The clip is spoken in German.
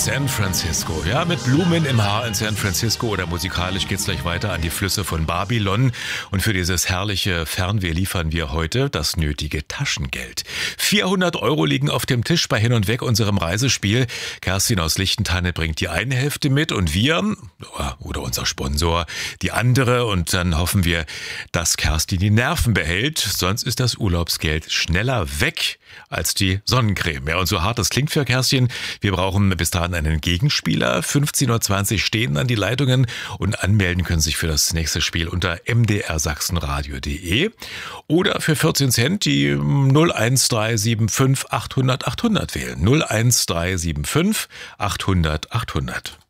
San Francisco. Ja, mit Blumen im Haar in San Francisco oder musikalisch geht's gleich weiter an die Flüsse von Babylon. Und für dieses herrliche Fernweh liefern wir heute das nötige Taschengeld. 400 € liegen auf dem Tisch bei Hin und Weg unserem Reisespiel. Kerstin aus Lichtentanne bringt die eine Hälfte mit und wir, oder unser Sponsor, die andere. Und dann hoffen wir, dass Kerstin die Nerven behält. Sonst ist das Urlaubsgeld schneller weg als die Sonnencreme. Ja, und so hart das klingt für Kerstin, wir brauchen bis dahin einen Gegenspieler. 15:20 Uhr stehen dann die Leitungen und anmelden können sich für das nächste Spiel unter mdrsachsenradio.de oder für 14 Cent die 01375 800 800 wählen. 01375 800 800.